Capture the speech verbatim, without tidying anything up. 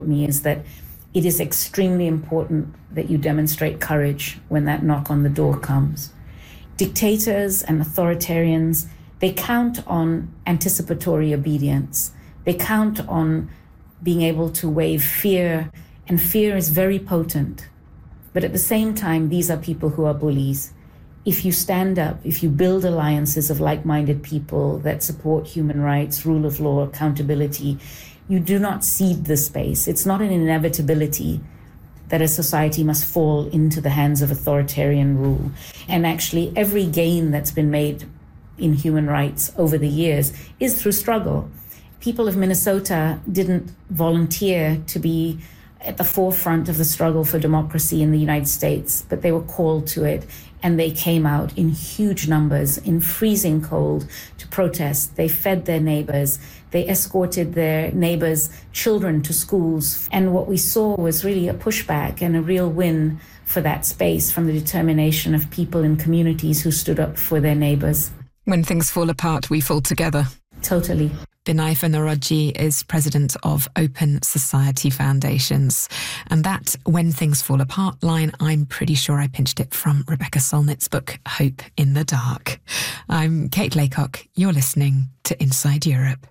me is that it is extremely important that you demonstrate courage when that knock on the door comes. Dictators and authoritarians, they count on anticipatory obedience. They count on being able to wave fear, and fear is very potent. But at the same time, these are people who are bullies. If you stand up, if you build alliances of like-minded people that support human rights, rule of law, accountability, you do not cede the space. It's not an inevitability that a society must fall into the hands of authoritarian rule. And actually, every gain that's been made in human rights over the years is through struggle. People of Minnesota didn't volunteer to be at the forefront of the struggle for democracy in the United States, but they were called to it, and they came out in huge numbers, in freezing cold, to protest. They fed their neighbors. They escorted their neighbors' children to schools. And what we saw was really a pushback and a real win for that space from the determination of people in communities who stood up for their neighbors. When things fall apart, we fall together. Totally. Binay Funoroji is president of Open Society Foundations. And that When Things Fall Apart line, I'm pretty sure I pinched it from Rebecca Solnit's book, Hope in the Dark. I'm Kate Laycock. You're listening to Inside Europe.